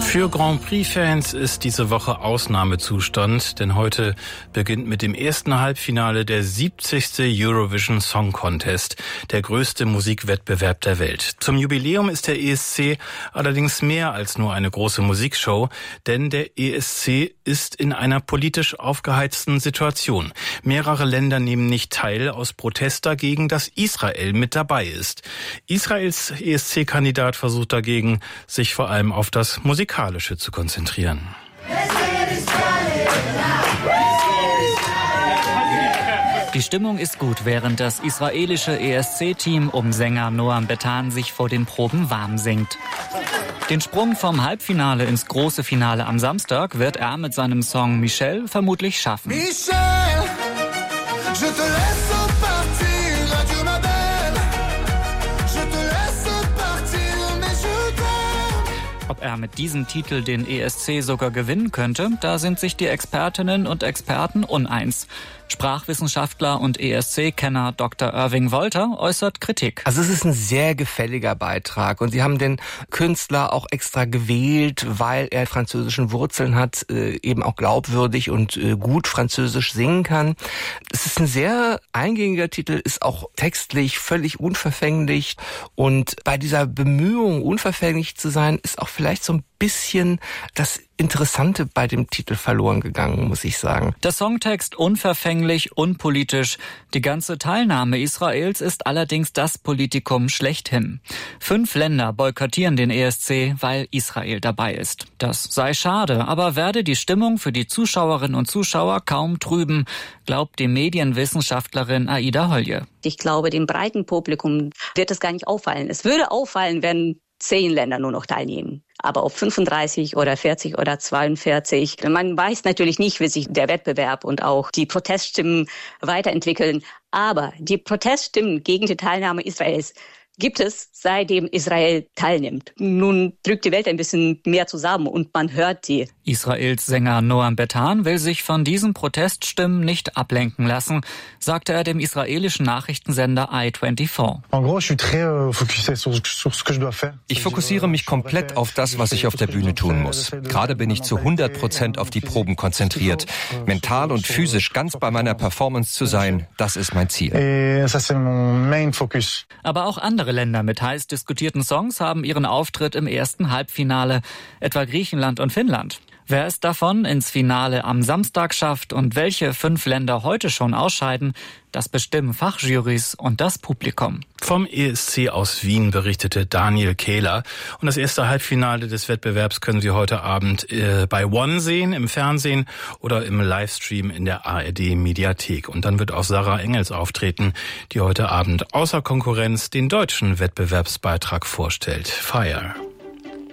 Für Grand Prix-Fans ist diese Woche Ausnahmezustand, denn heute beginnt mit dem ersten Halbfinale der 70. Eurovision Song Contest, der größte Musikwettbewerb der Welt. Zum Jubiläum ist der ESC allerdings mehr als nur eine große Musikshow, denn der ESC ist in einer politisch aufgeheizten Situation. Mehrere Länder nehmen nicht teil aus Protest dagegen, dass Israel mit dabei ist. Israels ESC-Kandidat versucht dagegen, sich vor allem auf das Musikalische zu konzentrieren. Die Stimmung ist gut, während das israelische ESC-Team um Sänger Noam Betan sich vor den Proben warm singt. Den Sprung vom Halbfinale ins große Finale am Samstag wird er mit seinem Song Michel vermutlich schaffen. Michel, je te laisse partir, adieu ma belle. Je te laisse partir, mais je t'aime. Ob er mit diesem Titel den ESC sogar gewinnen könnte, da sind sich die Expertinnen und Experten uneins. Sprachwissenschaftler und ESC-Kenner Dr. Irving Wolter äußert Kritik. Also es ist ein sehr gefälliger Beitrag und sie haben den Künstler auch extra gewählt, weil er französischen Wurzeln hat, eben auch glaubwürdig und gut Französisch singen kann. Es ist ein sehr eingängiger Titel, ist auch textlich völlig unverfänglich und bei dieser Bemühung, unverfänglich zu sein, ist auch vielleicht so ein bisschen das Interessante bei dem Titel verloren gegangen, muss ich sagen. Der Songtext unverfänglich, unpolitisch. Die ganze Teilnahme Israels ist allerdings das Politikum schlechthin. 5 Länder boykottieren den ESC, weil Israel dabei ist. Das sei schade, aber werde die Stimmung für die Zuschauerinnen und Zuschauer kaum trüben, glaubt die Medienwissenschaftlerin Aida Holje. Ich glaube, dem breiten Publikum wird es gar nicht auffallen. Es würde auffallen, wenn 10 Länder nur noch teilnehmen. Aber ob 35 oder 40 oder 42, man weiß natürlich nicht, wie sich der Wettbewerb und auch die Proteststimmen weiterentwickeln. Aber die Proteststimmen gegen die Teilnahme Israels gibt es, seitdem Israel teilnimmt. Nun drückt die Welt ein bisschen mehr zusammen und man hört die. Israels Sänger Noam Betan will sich von diesen Proteststimmen nicht ablenken lassen, sagte er dem israelischen Nachrichtensender i24. Ich fokussiere mich komplett auf das, was ich auf der Bühne tun muss. Gerade bin ich zu 100% auf die Proben konzentriert. Mental und physisch ganz bei meiner Performance zu sein, das ist mein Ziel. Aber auch andere Länder mit heiß diskutierten Songs haben ihren Auftritt im ersten Halbfinale, etwa Griechenland und Finnland. Wer es davon ins Finale am Samstag schafft und welche 5 Länder heute schon ausscheiden, das bestimmen Fachjurys und das Publikum. Vom ESC aus Wien berichtete Daniel Kehler. Und das erste Halbfinale des Wettbewerbs können Sie heute Abend bei One sehen, im Fernsehen oder im Livestream in der ARD-Mediathek. Und dann wird auch Sarah Engels auftreten, die heute Abend außer Konkurrenz den deutschen Wettbewerbsbeitrag vorstellt. Fire.